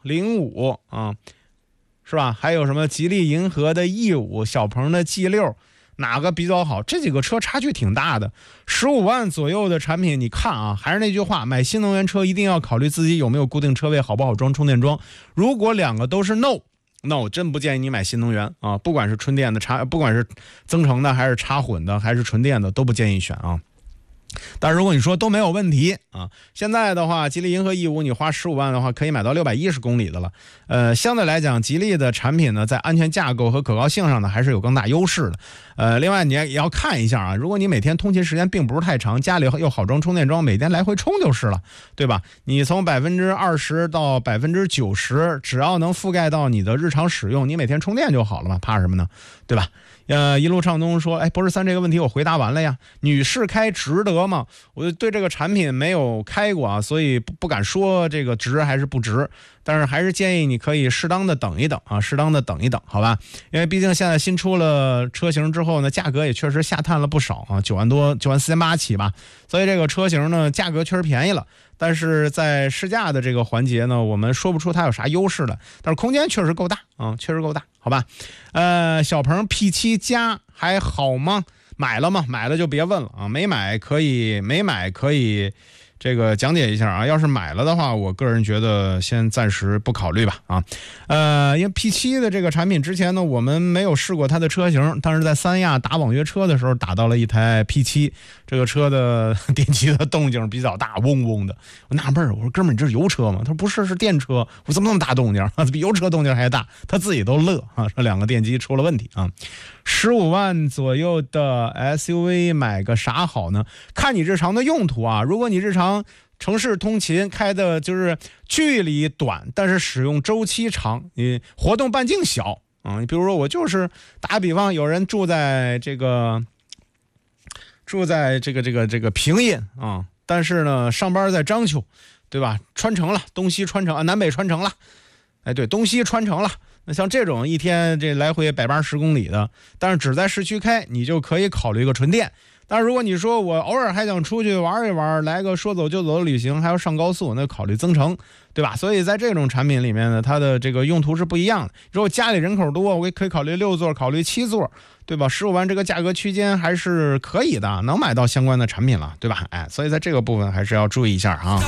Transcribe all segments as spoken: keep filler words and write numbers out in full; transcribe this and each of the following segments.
零五啊，是吧？还有什么吉利银河的 E 五、小鹏的 G 六，哪个比较好？这几个车差距挺大的，十五万左右的产品，你看啊，还是那句话，买新能源车一定要考虑自己有没有固定车位，好不好装充电桩。如果两个都是 no， 那我真不建议你买新能源啊，不管是纯电的插，不管是增程的还是插混的还是纯电的，都不建议选啊。但如果你说都没有问题啊，现在的话，吉利银河 E 五你花十五万的话，可以买到六百一十公里的了。呃，相对来讲，吉利的产品呢，在安全架构和可靠性上呢，还是有更大优势的。呃，另外你也要看一下啊，如果你每天通勤时间并不是太长，家里又好装充电桩，每天来回充就是了，对吧？你从百分之二十到百分之九十，只要能覆盖到你的日常使用，你每天充电就好了嘛，怕什么呢？对吧？呃，一路畅通说，哎，博士三这个问题我回答完了呀。女士开值得吗？我对这个产品没有开过啊，所以不不敢说这个值还是不值，但是还是建议你可以适当的等一等啊，适当的等一等，好吧？因为毕竟现在新出了车型之后呢，价格也确实下探了不少啊，九万多，九万四千八起吧，所以这个车型呢，价格确实便宜了。但是在试驾的这个环节呢，我们说不出它有啥优势的，但是空间确实够大啊、嗯，确实够大，好吧？呃，小鹏 P 七 加还好吗？买了吗？买了就别问了啊，没买可以，没买可以。这个讲解一下啊，要是买了的话，我个人觉得先暂时不考虑吧啊。呃，因为 P 七 的这个产品之前呢，我们没有试过它的车型，但是在三亚打网约车的时候打到了一台 P 七， 这个车的电机的动静比较大，嗡嗡的。我纳闷儿，我说哥们儿，你这是油车吗？他说不是，是电车。我怎么那么大动静？比油车动静还大，他自己都乐啊，这两个电机出了问题啊。十五万左右的 S U V 买个啥好呢？看你日常的用途啊。如果你日常城市通勤开的就是距离短，但是使用周期长，你活动半径小啊。你比如说我就是打个比方，有人住在这个住在这个这个这个平阴啊，但是呢上班在章丘，对吧？穿城了，东西穿城啊，南北穿城了，哎对，东西穿城了。那像这种一天这来回百八十公里的，但是只在市区开，你就可以考虑一个纯电。但是如果你说我偶尔还想出去玩一玩，来个说走就走的旅行，还要上高速，那考虑增程，对吧？所以在这种产品里面呢，它的这个用途是不一样的。如果家里人口多，我也可以考虑六座，考虑七座，对吧？十五万这个价格区间还是可以的，能买到相关的产品了，对吧？哎，所以在这个部分还是要注意一下啊。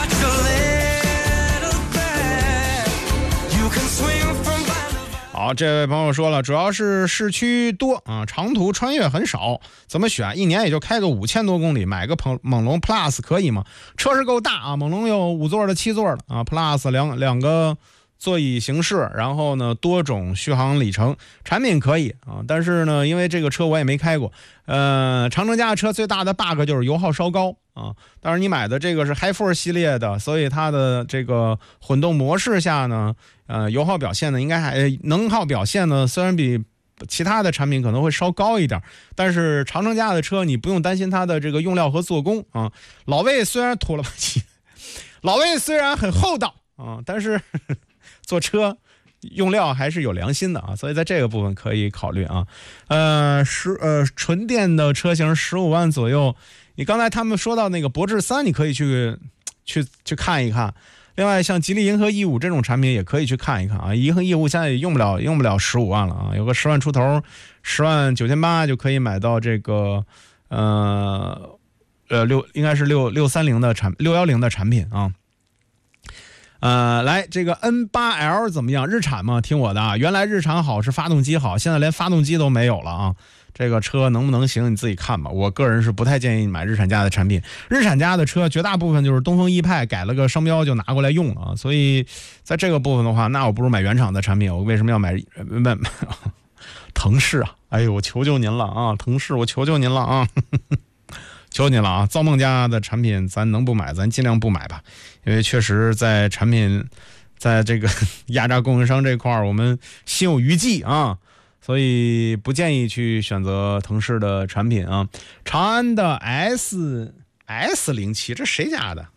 好，这位朋友说了，主要是市区多啊，长途穿越很少，怎么选？一年也就开个五千多公里，买个猛龙 Plus 可以吗？车是够大啊，猛龙有五座的、七座的啊 ，Plus 两两个座椅形式，然后呢多种续航里程，产品可以啊，但是呢，因为这个车我也没开过，呃，长城家的车最大的 bug 就是油耗稍高啊。当然你买的这个是 Hi4 系列的，所以它的这个混动模式下呢，呃，油耗表现呢应该还能耗表现呢，虽然比其他的产品可能会稍高一点，但是长城家的车你不用担心它的这个用料和做工啊。老魏虽然土了吧唧，老魏虽然很厚道啊，但是呵呵做车用料还是有良心的啊，所以在这个部分可以考虑啊。呃，十呃纯电的车型十五万左右，你刚才他们说到那个博智三，你可以去去去看一看。另外，像吉利银河 E 五这种产品也可以去看一看啊。银河 E 五现在也用不了用不了十五万了啊，有个十万出头，十万九千八就可以买到这个呃呃六应该是六六三零的产六幺零的产品啊。呃，来这个 N 八 L 怎么样？日产吗？听我的啊，原来日产好是发动机好，现在连发动机都没有了啊。这个车能不能行你自己看吧，我个人是不太建议你买日产家的产品。日产家的车绝大部分就是东风一派改了个商标就拿过来用了啊，所以在这个部分的话，那我不如买原厂的产品。我为什么要买买腾势啊？哎呦，我求求您了啊，腾势，我求求您了啊！求你了啊！造梦家的产品咱能不买咱尽量不买吧，因为确实在产品在这个压榨供应商这块我们心有余悸啊，所以不建议去选择腾势的产品啊。长安的 S S 零七 这谁家的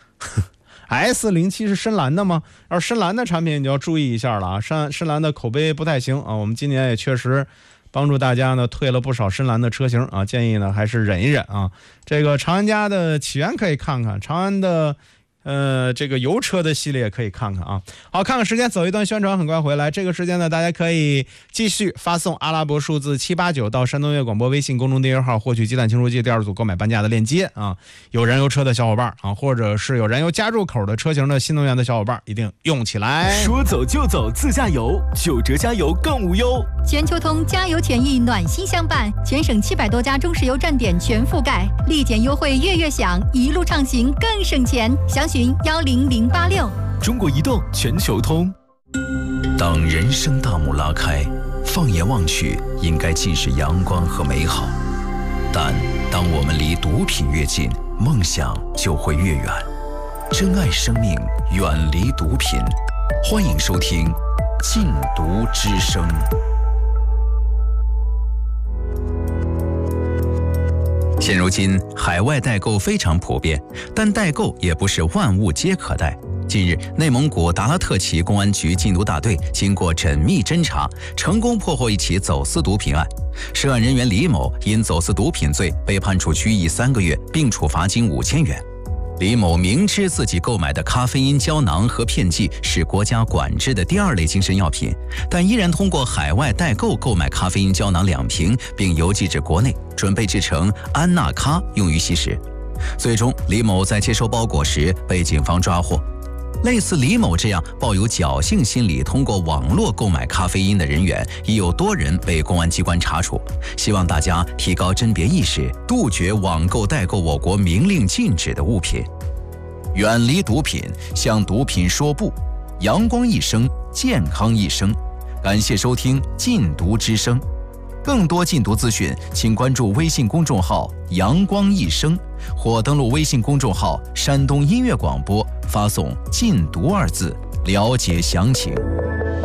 ？S 零七 是深蓝的吗？要是深蓝的产品你就要注意一下了啊，深深蓝的口碑不太行啊，我们今年也确实帮助大家呢退了不少深蓝的车型啊，建议呢还是忍一忍啊。这个长安家的起源可以看看，长安的呃，这个油车的系列可以看看啊。好，看看时间，走一段宣传，很快回来。这个时间呢，大家可以继续发送阿拉伯数字七八九到山东音乐广播微信公众订阅号，获取鸡蛋清除剂第二组购买半价的链接啊。有燃油车的小伙伴啊，或者是有燃油加注口的车型的新能源的小伙伴，一定用起来。 说走就走自驾游，九折加油更无忧。 全球通加油权益暖心相伴，全省七百多家中石油站点全覆盖，立减优惠月月享，一路畅行更省钱。详询幺零零八六。 中国移动全球通。 当人生大幕拉开，放眼望去，应该尽是阳光和美好。但当我们离毒品越近，梦想就会越远。珍爱生命，远离毒品。欢迎收听《禁毒之声》。现如今，海外代购非常普遍，但代购也不是万物皆可代。近日，内蒙古达拉特旗公安局禁毒大队经过缜密侦查，成功破获一起走私毒品案。涉案人员李某因走私毒品罪被判处拘役三个月，并处罚金五千元。李某明知自己购买的咖啡因胶囊和片剂是国家管制的第二类精神药品，但依然通过海外代购购买咖啡因胶囊两瓶，并邮寄至国内，准备制成安纳咖用于吸食。最终，李某在接收包裹时被警方抓获。类似李某这样抱有侥幸心理通过网络购买咖啡因的人员，已有多人被公安机关查处。希望大家提高甄别意识，杜绝网购代购我国明令禁止的物品，远离毒品，向毒品说不。阳光一生，健康一生。感谢收听禁毒之声。更多禁毒资讯，请关注微信公众号阳光一生，或登录微信公众号山东音乐广播，发送禁毒二字了解详情。